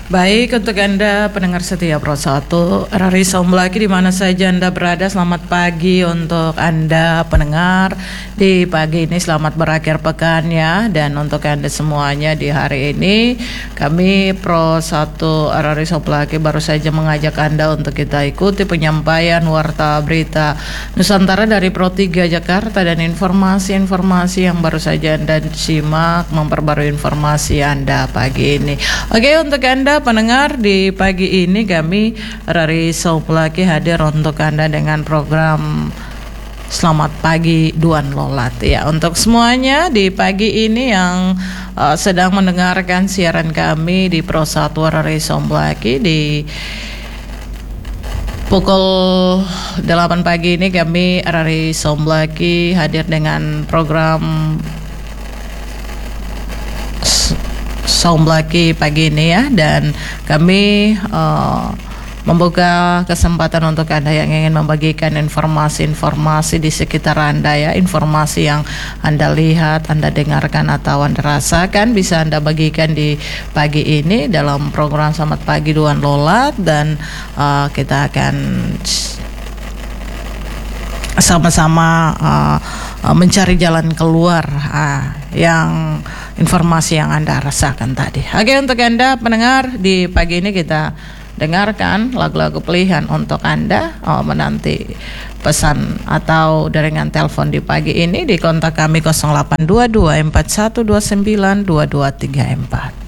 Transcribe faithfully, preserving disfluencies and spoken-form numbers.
Baik, untuk Anda pendengar setia Pro satu R R I Somblaki di mana saja Anda berada, selamat pagi untuk Anda pendengar di pagi ini, selamat berakhir pekan ya. Dan untuk Anda semuanya di hari ini, kami Pro satu R R I Somblaki baru saja mengajak Anda untuk kita ikuti penyampaian warta berita Nusantara dari Pro tiga Jakarta dan informasi-informasi yang baru saja Anda simak memperbarui informasi Anda pagi ini. Oke, untuk Anda pendengar di pagi ini kami R R I Somblaki hadir untuk Anda dengan program Selamat Pagi Duan Lolat ya. Untuk semuanya di pagi ini yang uh, sedang mendengarkan siaran kami di Pro satu R R I Somblaki di pukul delapan pagi ini, kami R R I Somblaki hadir dengan program Somblaki pagi ini ya, dan kami uh, membuka kesempatan untuk Anda yang ingin membagikan informasi-informasi di sekitar Anda ya, informasi yang Anda lihat, Anda dengarkan atau Anda rasakan bisa Anda bagikan di pagi ini dalam program Selamat Pagi Duan Lolat, dan uh, kita akan sama-sama uh, uh, mencari jalan keluar uh, yang informasi yang Anda rasakan tadi. Oke, untuk Anda pendengar di pagi ini kita dengarkan lagu-lagu pilihan untuk Anda oh, menanti pesan atau jaringan telepon di pagi ini di kontak kami nol delapan dua dua empat satu dua sembilan dua dua tiga empat.